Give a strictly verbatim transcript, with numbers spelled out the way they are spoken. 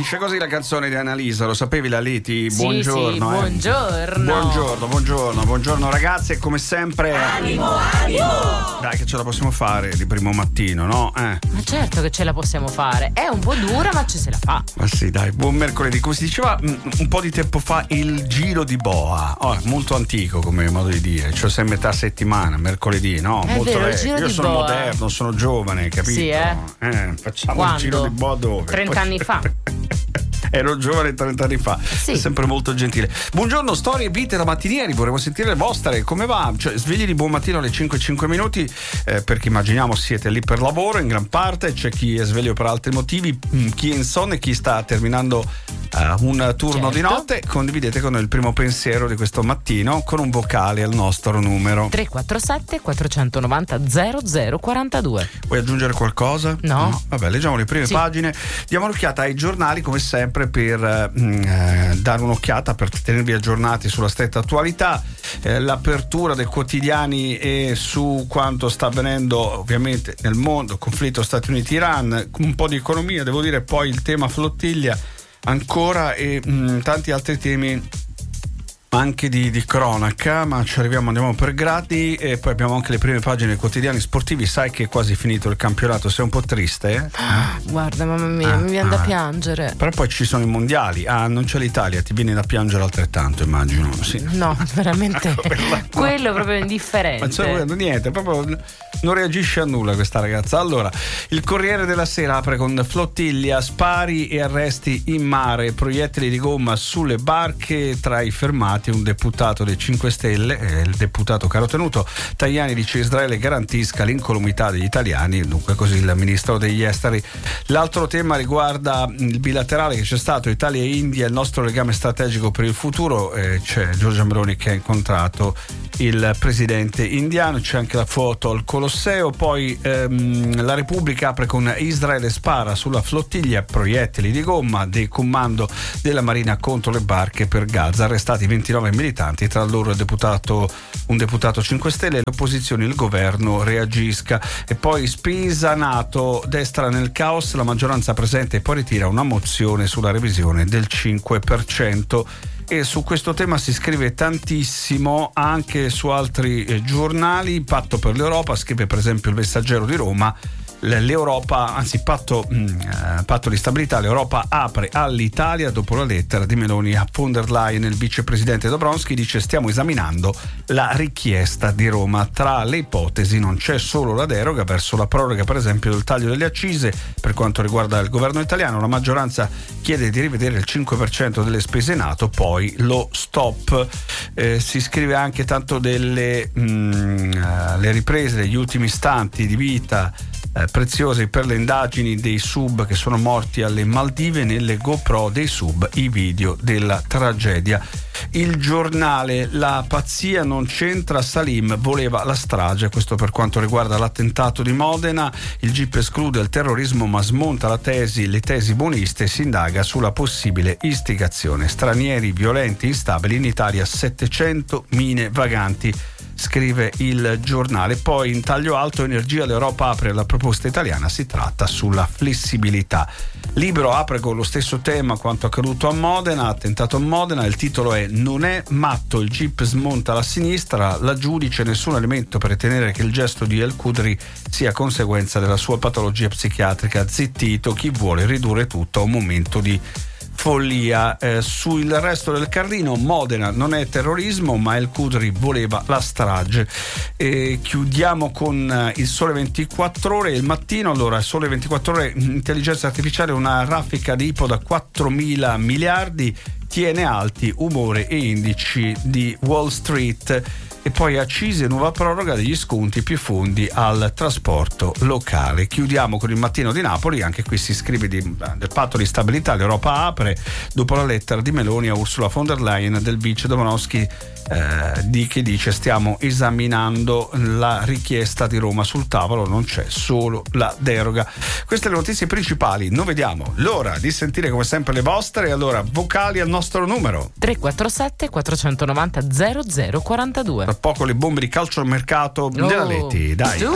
finisce così la canzone di Annalisa, lo sapevi la Leti? Sì, Buongiorno. sì, eh. buongiorno. Buongiorno, buongiorno, buongiorno ragazzi, e come sempre Animo, animo! dai che ce la possiamo fare di primo mattino, no? Eh. Ma certo che ce la possiamo fare, è un po' dura ma ci se la fa. Ma sì, dai, buon mercoledì. Come si diceva un po' di tempo fa, il giro di boa, oh, molto antico come modo di dire, cioè sei metà settimana, mercoledì, no? È molto vero, il vecchio. giro Io di sono boa. moderno, sono giovane, capito? Sì, eh? eh facciamo Quando? il giro di boa dove? trenta anni fa. Ero giovane trenta anni fa, sì. È sempre molto gentile. Buongiorno, storie e vite da mattinieri, vorremmo sentire le vostre, come va? Cioè, svegli di buon mattino alle cinque e cinque minuti, eh, perché immaginiamo siete lì per lavoro in gran parte, c'è chi è sveglio per altri motivi, chi è insonne, chi sta terminando uh, un turno certo. di notte. Condividete con noi il primo pensiero di questo mattino con un vocale al nostro numero tre quattro sette quattro nove zero zero zero quattro due. Vuoi aggiungere qualcosa? No. no? Vabbè, leggiamo le prime sì. pagine, diamo un'occhiata ai giornali come sempre per eh, dare un'occhiata, per tenervi aggiornati sulla stretta attualità, eh, l'apertura dei quotidiani e su quanto sta avvenendo ovviamente nel mondo, conflitto Stati Uniti-Iran, un po' di economia, devo dire, poi il tema flottiglia ancora e mh, tanti altri temi anche di, di cronaca, ma ci arriviamo, andiamo per gradi. E poi abbiamo anche le prime pagine dei quotidiani sportivi. Sai che è quasi finito il campionato, sei un po' triste? Eh? Guarda, mamma mia, ah, mi viene ah, da piangere. Però poi ci sono i mondiali. Ah, non c'è l'Italia, ti viene da piangere altrettanto, immagino. Sì. No, veramente quello è proprio indifferente. Ma c'è niente, proprio non reagisce a nulla questa ragazza. Allora, il Corriere della Sera apre con flottiglia, spari e arresti in mare, proiettili di gomma sulle barche, tra i fermati un deputato dei cinque Stelle, eh, il deputato carotenuto. Tajani dice Israele garantisca l'incolumità degli italiani, dunque così il ministro degli esteri. L'altro tema riguarda il bilaterale che c'è stato Italia e India, il nostro legame strategico per il futuro, eh, c'è Giorgia Meloni che ha incontrato il presidente indiano, c'è anche la foto al Colosseo. Poi ehm, la Repubblica apre con Israele spara sulla flottiglia, proiettili di gomma del comando della Marina contro le barche per Gaza, arrestati ventinove militanti, tra loro il deputato, un deputato cinque Stelle, le opposizioni, il governo reagisca. E poi Spisa, NATO, destra nel caos, la maggioranza presente e poi ritira una mozione sulla revisione del cinque per cento. E su questo tema si scrive tantissimo anche su altri eh, giornali. Patto per l'Europa, scrive per esempio il Messaggero di Roma. L'Europa, anzi patto, mh, patto di stabilità, l'Europa apre all'Italia dopo la lettera di Meloni a von der Leyen. Il vicepresidente Dombrovskis dice stiamo esaminando la richiesta di Roma, tra le ipotesi non c'è solo la deroga verso la proroga per esempio del taglio delle accise. Per quanto riguarda il governo italiano, la maggioranza chiede di rivedere il cinque per cento delle spese NATO, poi lo stop. Eh, si scrive anche tanto delle mh, le riprese degli ultimi istanti di vita Eh, preziosi per le indagini dei sub che sono morti alle Maldive, nelle GoPro dei sub i video della tragedia. Il Giornale, la pazzia non c'entra, Salim voleva la strage, questo per quanto riguarda l'attentato di Modena. Il G I P esclude il terrorismo ma smonta la tesi, le tesi buoniste, si indaga sulla possibile istigazione. Stranieri violenti instabili in Italia, settecento mine vaganti, scrive il Giornale. Poi in taglio alto, energia, l'Europa apre la proposta italiana, si tratta sulla flessibilità. Libero apre con lo stesso tema quanto accaduto a Modena, attentato a Modena, il titolo è non è matto, il G I P smonta la sinistra, la giudice nessun elemento per ritenere che il gesto di El Khudri sia conseguenza della sua patologia psichiatrica, zittito chi vuole ridurre tutto a un momento di follia. Eh, sul resto del Carlino, Modena non è terrorismo ma El Khudri voleva la strage. E chiudiamo con eh, il Sole ventiquattro Ore, il mattino. Allora, il Sole ventiquattro Ore, intelligenza artificiale, una raffica di Ipo da quattromila miliardi, tiene alti umore e indici di Wall Street. E poi accise, nuova proroga degli sconti, più fondi al trasporto locale. Chiudiamo con il Mattino di Napoli, anche qui si scrive di, del patto di stabilità, l'Europa apre dopo la lettera di Meloni a Ursula von der Leyen, del vice Dombrovskis eh, di che dice stiamo esaminando la richiesta di Roma, sul tavolo non c'è solo la deroga. Queste le notizie principali, non vediamo l'ora di sentire come sempre le vostre. Allora, vocali al nostro numero tre quattro sette quattro nove zero zero zero quattro due. Tra poco le bombe di calciomercato della oh. Leti, dai.